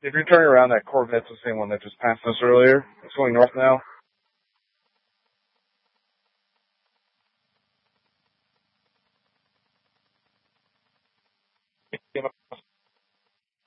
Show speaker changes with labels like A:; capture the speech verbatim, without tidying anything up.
A: If you're turning around, that Corvette's the same one that just passed us earlier. It's going north now.